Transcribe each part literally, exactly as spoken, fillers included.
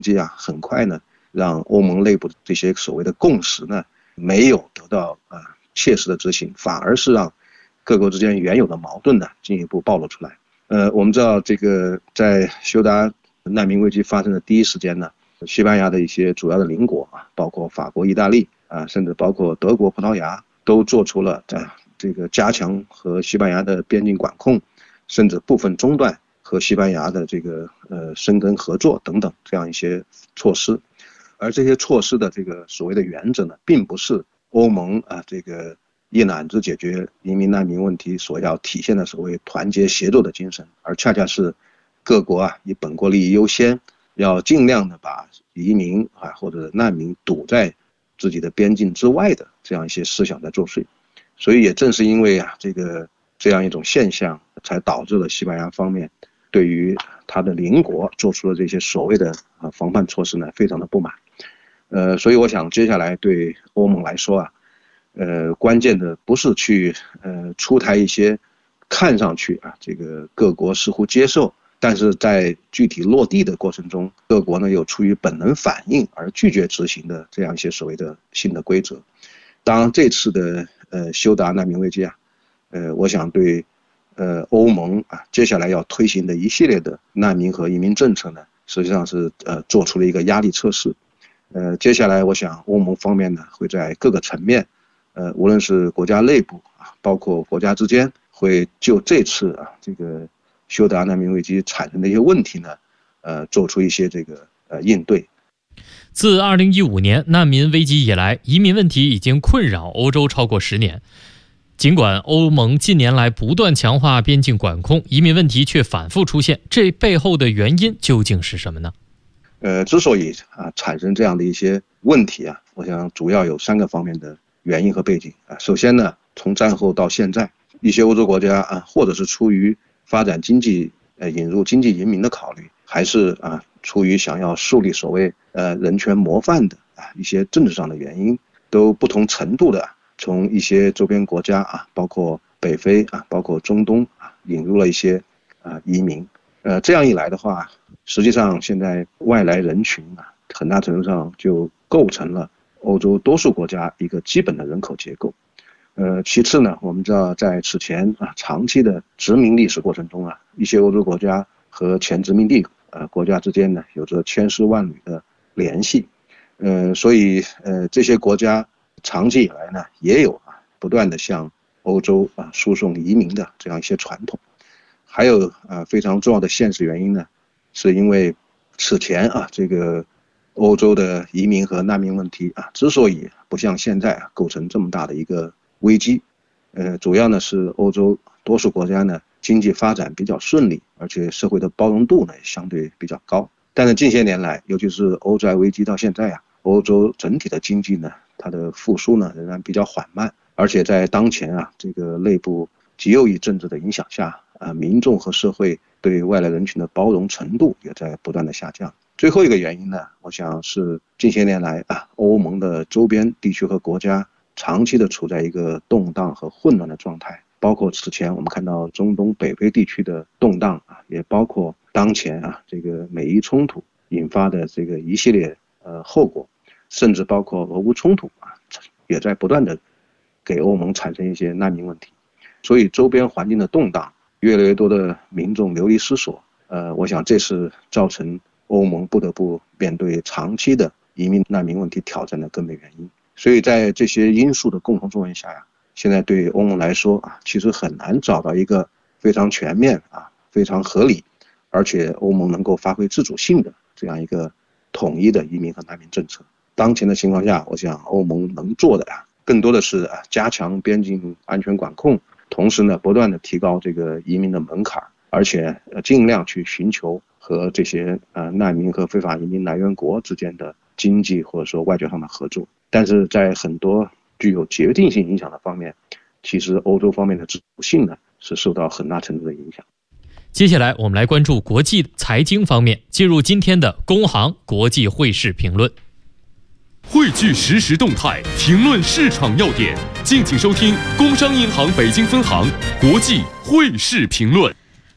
机啊，很快呢让欧盟内部的这些所谓的共识呢没有得到啊、呃、切实的执行，反而是让各国之间原有的矛盾呢进一步暴露出来。呃，我们知道这个在休达难民危机发生的第一时间呢，西班牙的一些主要的邻国啊，包括法国、意大利啊，甚至包括德国、葡萄牙，都做出了在这个加强和西班牙的边境管控，甚至部分中断和西班牙的这个呃深耕合作等等这样一些措施。而这些措施的这个所谓的原则呢，并不是欧盟啊这个一揽子解决移民难民问题所要体现的所谓团结协作的精神，而恰恰是各国啊以本国利益优先，要尽量的把移民啊或者难民堵在自己的边境之外的这样一些思想在作祟。所以也正是因为啊这个这样一种现象，才导致了西班牙方面对于他的邻国做出了这些所谓的啊防范措施呢非常的不满。呃，所以我想接下来对欧盟来说啊，呃，关键的不是去呃出台一些看上去啊这个各国似乎接受，但是在具体落地的过程中，各国呢又出于本能反应而拒绝执行的这样一些所谓的新的规则。当然这次的呃休达难民危机啊，呃，我想对呃欧盟啊接下来要推行的一系列的难民和移民政策呢，实际上是呃做出了一个压力测试。呃，接下来我想欧盟方面呢会在各个层面，呃，无论是国家内部啊，包括国家之间，会就这次啊这个休达难民危机产生的一些问题呢，呃，做出一些这个呃应对。 自二零一五年难民危机以来，移民问题已经困扰欧洲超过十年。尽管欧盟近年来不断强化边境管控，移民问题却反复出现，这背后的原因究竟是什么呢？ 呃，之所以啊产生这样的一些问题啊，我想主要有三个方面的原因和背景啊。首先呢，从战后到现在，一些欧洲国家啊，或者是出于发展经济、呃引入经济移民的考虑，还是啊出于想要树立所谓呃人权模范的啊一些政治上的原因，都不同程度的从一些周边国家啊，包括北非啊，包括中东啊，引入了一些啊移民。呃，这样一来的话，实际上现在外来人群啊，很大程度上就构成了欧洲多数国家一个基本的人口结构。呃，其次呢，我们知道在此前啊长期的殖民历史过程中啊，一些欧洲国家和前殖民地呃国家之间呢有着千丝万缕的联系。呃，所以呃这些国家长期以来呢也有啊不断的向欧洲啊输送移民的这样一些传统。还有啊非常重要的现实原因呢，是因为此前啊这个欧洲的移民和难民问题啊之所以不像现在啊构成这么大的一个危机，呃主要呢是欧洲多数国家呢经济发展比较顺利，而且社会的包容度呢相对比较高。但是近些年来，尤其是欧债危机到现在啊，欧洲整体的经济呢它的复苏呢仍然比较缓慢，而且在当前啊这个内部极右翼政治的影响下啊，民众和社会对外来人群的包容程度也在不断的下降。最后一个原因呢，我想是近些年来啊，欧盟的周边地区和国家长期的处在一个动荡和混乱的状态，包括此前我们看到中东北非地区的动荡啊，也包括当前啊这个美伊冲突引发的这个一系列呃后果，甚至包括俄乌冲突啊，也在不断的给欧盟产生一些难民问题。所以周边环境的动荡，越来越多的民众流离失所，呃，我想这是造成欧盟不得不面对长期的移民难民问题挑战的根本原因。所以在这些因素的共同作用下呀，现在对欧盟来说啊，其实很难找到一个非常全面啊、非常合理，而且欧盟能够发挥自主性的这样一个统一的移民和难民政策。当前的情况下，我想欧盟能做的啊，更多的是啊加强边境安全管控。同时呢，不断的提高这个移民的门槛，而且呃尽量去寻求和这些呃难民和非法移民来源国之间的经济或者说外交上的合作。但是在很多具有决定性影响的方面，其实欧洲方面的自主性呢是受到很大程度的影响。 接下来我们来关注国际财经方面，进入今天的工行国际汇市评论。 汇聚实时动态，评论市场要点，敬请收听工商银行北京分行国际汇市评论。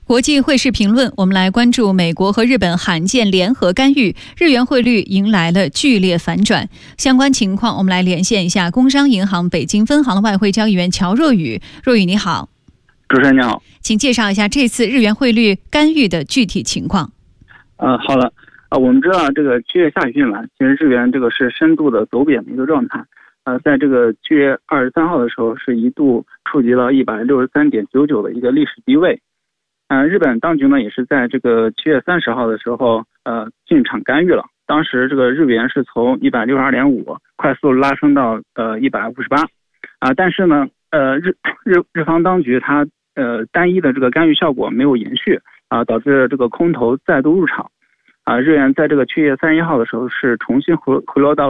国际汇市评论，我们来关注美国和日本罕见联合干预，日元汇率迎来了剧烈反转。相关情况，我们来连线一下工商银行北京分行的外汇交易员乔若雨。若雨你好。 主持人你好， 请介绍一下这次日元汇率干预的具体情况。 呃，好了，啊、呃，我们知道这个七月下旬来，其实日元这个是深度的走贬的一个状态。呃，在这个七月二十三号的时候，是一度触及了一百六十三点九九的一个历史低位。呃，日本当局呢也是在这个七月三十号的时候，呃，进场干预了。当时这个日元是从一百六十二点五快速拉升到呃一百五十八，啊，但是呢，呃日日日方当局它呃单一的这个干预效果没有延续啊，导致这个空头再度入场，啊，日元在这个七月三十一号的时候是重新回回落到